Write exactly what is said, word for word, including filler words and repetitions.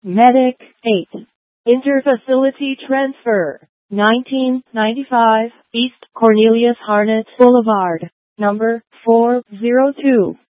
Medic eight. Interfacility transfer. nineteen ninety-five East Cornelius Harnett Boulevard, number four oh two.